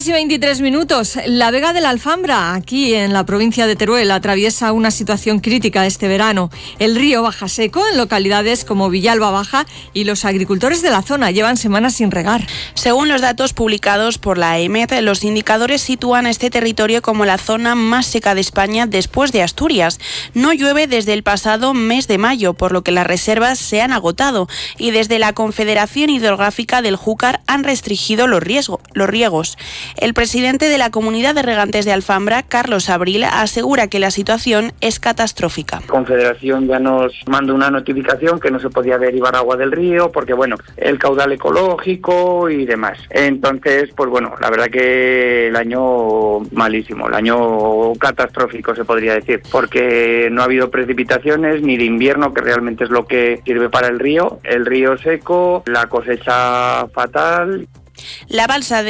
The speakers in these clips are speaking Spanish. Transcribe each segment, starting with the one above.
Y 23 minutos. La Vega de la Alfambra, aquí en la provincia de Teruel, atraviesa una situación crítica este verano. El río baja seco en localidades como Villalba Baja y los agricultores de la zona llevan semanas sin regar. Según los datos publicados por la EMET, los indicadores sitúan a este territorio como la zona más seca de España después de Asturias. No llueve desde el pasado mes de mayo, por lo que las reservas se han agotado y desde la Confederación Hidrográfica del Júcar han restringido los riegos. El presidente de la Comunidad de Regantes de Alfambra, Carlos Abril, asegura que la situación es catastrófica. La Confederación ya nos mandó una notificación que no se podía derivar agua del río porque, el caudal ecológico y demás. Entonces, la verdad que el año malísimo, el año catastrófico se podría decir, porque no ha habido precipitaciones ni de invierno, que realmente es lo que sirve para el río seco, la cosecha fatal. La balsa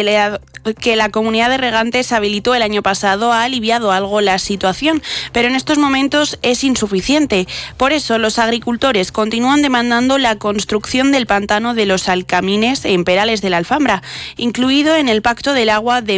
que la Comunidad de Regantes habilitó el año pasado ha aliviado algo la situación, pero en estos momentos es insuficiente. Por eso los agricultores continúan demandando la construcción del pantano de los Alcamines en Perales de la Alfambra, incluido en el Pacto del Agua de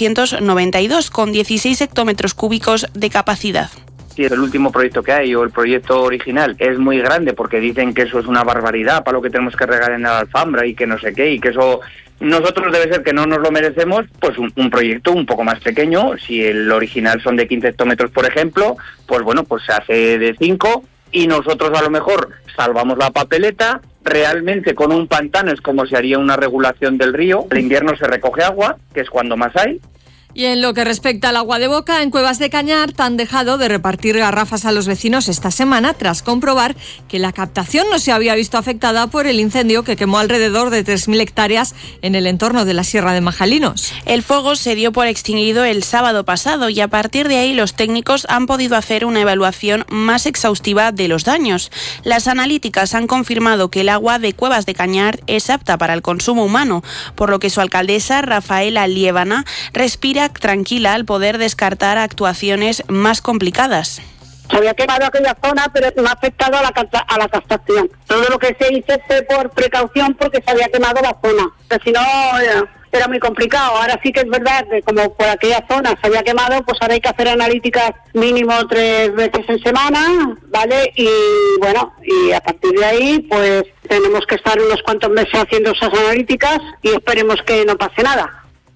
1992, con 16 hectómetros cúbicos de capacidad. Si el último proyecto que hay o el proyecto original es muy grande porque dicen que eso es una barbaridad para lo que tenemos que regar en la Alfambra y que no sé qué, y que eso nosotros debe ser que no nos lo merecemos, pues un proyecto un poco más pequeño. Si el original son de 15 hectómetros, por ejemplo, pues se hace de 5 y nosotros a lo mejor salvamos la papeleta. Realmente con un pantano es como se haría una regulación del río. En invierno se recoge agua, que es cuando más hay. Y en lo que respecta al agua de boca, en Cuevas de Cañar han dejado de repartir garrafas a los vecinos esta semana tras comprobar que la captación no se había visto afectada por el incendio que quemó alrededor de 3.000 hectáreas en el entorno de la Sierra de Majalinos. El fuego se dio por extinguido el sábado pasado y a partir de ahí los técnicos han podido hacer una evaluación más exhaustiva de los daños. Las analíticas han confirmado que el agua de Cuevas de Cañar es apta para el consumo humano, por lo que su alcaldesa, Rafaela Liébana, respira tranquila al poder descartar actuaciones más complicadas. Se había quemado aquella zona, pero no ha afectado a la captación. Todo lo que se hizo fue por precaución porque se había quemado la zona. Pero si no, era muy complicado. Ahora sí que es verdad que como por aquella zona se había quemado, pues ahora hay que hacer analíticas mínimo 3 veces en semana, ¿vale? Y a partir de ahí, pues tenemos que estar unos cuantos meses haciendo esas analíticas y esperemos que no pase nada.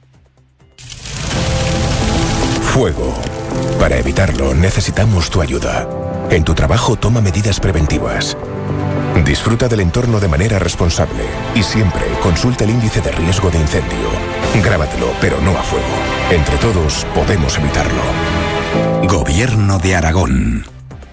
Fuego. Para evitarlo necesitamos tu ayuda. En tu trabajo toma medidas preventivas. Disfruta del entorno de manera responsable y siempre consulta el índice de riesgo de incendio. Grábatelo, pero no a fuego. Entre todos podemos evitarlo. Gobierno de Aragón.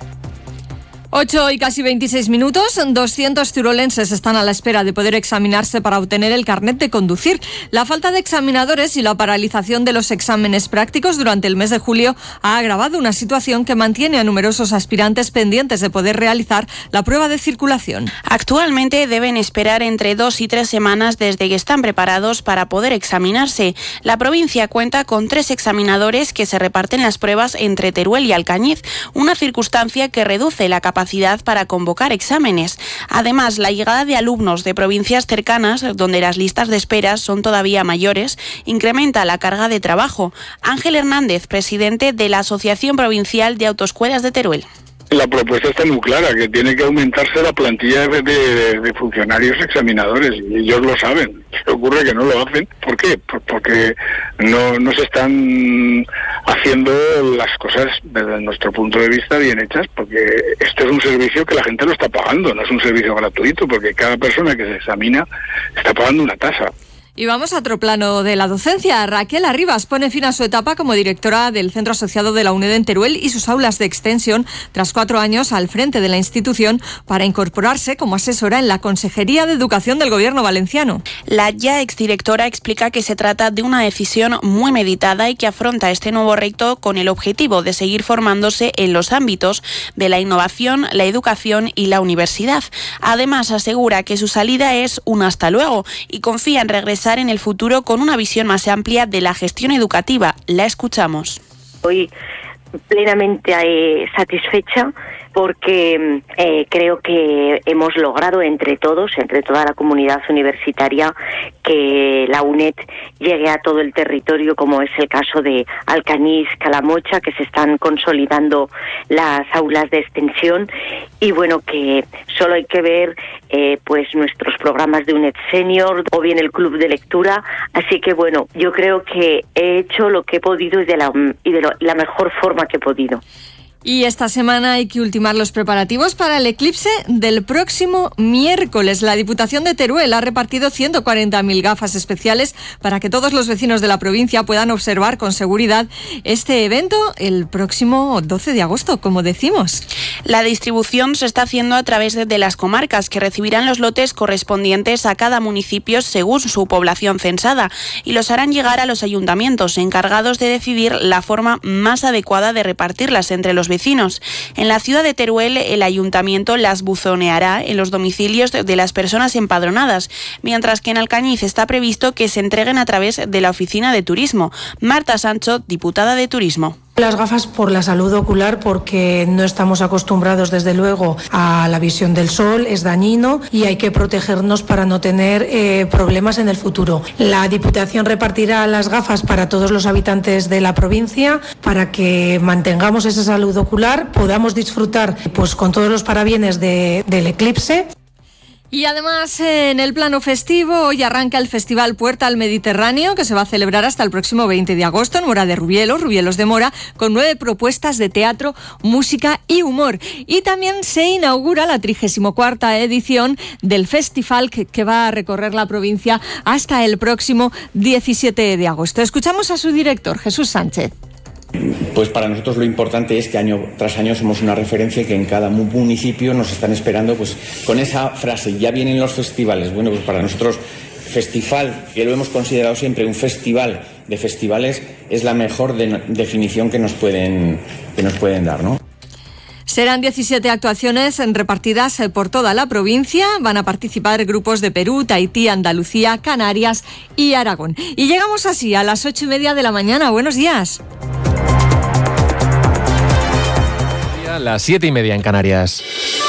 8 y casi 26 minutos, 200 turolenses están a la espera de poder examinarse para obtener el carnet de conducir. La falta de examinadores y la paralización de los exámenes prácticos durante el mes de julio ha agravado una situación que mantiene a numerosos aspirantes pendientes de poder realizar la prueba de circulación. Actualmente deben esperar entre 2 y 3 semanas desde que están preparados para poder examinarse. La provincia cuenta con 3 examinadores que se reparten las pruebas entre Teruel y Alcañiz, una circunstancia que reduce la capacidad para convocar exámenes. Además, la llegada de alumnos de provincias cercanas, donde las listas de espera son todavía mayores, incrementa la carga de trabajo. Ángel Hernández, presidente de la Asociación Provincial de Autoescuelas de Teruel. La propuesta está muy clara, que tiene que aumentarse la plantilla de funcionarios examinadores, y ellos lo saben. Se ocurre que no lo hacen. ¿Por qué? Porque no se están haciendo las cosas desde nuestro punto de vista bien hechas, porque esto es un servicio que la gente lo está pagando, no es un servicio gratuito, porque cada persona que se examina está pagando una tasa. Y vamos a otro plano de la docencia. Raquel Arribas pone fin a su etapa como directora del Centro Asociado de la UNED en Teruel y sus aulas de extensión tras 4 años al frente de la institución para incorporarse como asesora en la Consejería de Educación del Gobierno valenciano. La ya exdirectora explica que se trata de una decisión muy meditada y que afronta este nuevo reto con el objetivo de seguir formándose en los ámbitos de la innovación, la educación y la universidad. Además, asegura que su salida es un hasta luego y confía en regresar en el futuro con una visión más amplia de la gestión educativa. La escuchamos. Hoy plenamente satisfecha porque creo que hemos logrado entre todos, entre toda la comunidad universitaria, que la UNED llegue a todo el territorio, como es el caso de Alcañiz, Calamocha, que se están consolidando las aulas de extensión, y bueno, que solo hay que ver pues nuestros programas de UNED Senior o bien el club de lectura. Así que bueno, yo creo que he hecho lo que he podido y de la mejor forma que he podido. Y esta semana hay que ultimar los preparativos para el eclipse del próximo miércoles. La Diputación de Teruel ha repartido 140.000 gafas especiales para que todos los vecinos de la provincia puedan observar con seguridad este evento el próximo 12 de agosto, como decimos. La distribución se está haciendo a través de las comarcas, que recibirán los lotes correspondientes a cada municipio según su población censada, y los harán llegar a los ayuntamientos, encargados de decidir la forma más adecuada de repartirlas entre los vecinos. En la ciudad de Teruel, el ayuntamiento las buzoneará en los domicilios de las personas empadronadas, mientras que en Alcañiz está previsto que se entreguen a través de la oficina de turismo. Marta Sancho, diputada de Turismo. Las gafas por la salud ocular, porque no estamos acostumbrados desde luego a la visión del sol, es dañino y hay que protegernos para no tener problemas en el futuro. La Diputación repartirá las gafas para todos los habitantes de la provincia para que mantengamos esa salud ocular, podamos disfrutar pues con todos los parabienes del eclipse. Y además, en el plano festivo, hoy arranca el Festival Puerta al Mediterráneo, que se va a celebrar hasta el próximo 20 de agosto en Mora de Rubielos de Mora, con 9 propuestas de teatro, música y humor. Y también se inaugura la 34ª edición del Festival, que va a recorrer la provincia hasta el próximo 17 de agosto. Escuchamos a su director, Jesús Sánchez. Pues para nosotros lo importante es que año tras año somos una referencia y que en cada municipio nos están esperando pues con esa frase, ya vienen los festivales. Bueno, pues para nosotros festival, que lo hemos considerado siempre un festival de festivales, es la mejor definición que nos pueden dar, ¿no? Serán 17 actuaciones repartidas por toda la provincia. Van a participar grupos de Perú, Tahití, Andalucía, Canarias y Aragón. Y llegamos así a las 8:30 de la mañana. Buenos días. Las 7:30 en Canarias.